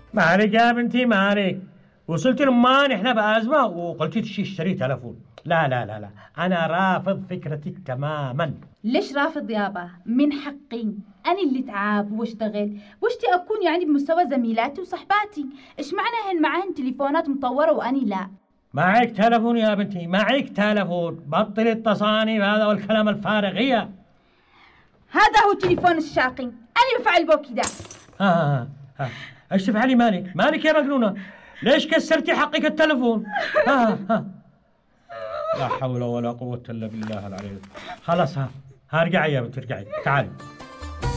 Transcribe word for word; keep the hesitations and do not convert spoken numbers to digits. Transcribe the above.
مالك يا بنتي مالك؟ وصلت لمان احنا بأزمة وقلتي تشي اشتري تلفون. لا لا لا لا، أنا رافض فكرتك تماما. ليش رافض يابا؟ من حقي، أنا اللي تعب واشتغل واشتي أكون يعني بمستوى زميلاتي وصحباتي. إيش معنى هن معهن تليفونات مطورة وأني لا؟ معك تلفون يا بنتي، معك تلفون، بطل التصاني هذا والكلام الفارغ. هي هذا هو تليفون الشاقي، أنا بفعل بو كده. ها ها ايش تفعلي؟ مالك مالك يا مجنونة؟ ليش كسرتي حقك التلفون؟ ها ها لا حول ولا قوة إلا بالله العلي. خلاص ها ها ارجعي يا بنتي ارجعي، تعالي.